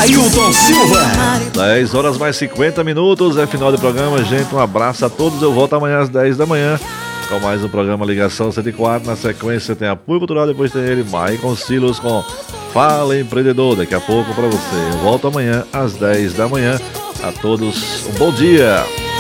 Ailton Silva. 10 horas mais 50 minutos, é final do programa, gente. Um abraço a todos. Eu volto amanhã às 10 da manhã com mais um programa Ligação 104. Na sequência tem Apoio Cultural, depois tem ele, Maicon Silos com Fala Empreendedor. Daqui a pouco pra você. Eu volto amanhã às 10 da manhã. A todos um bom dia.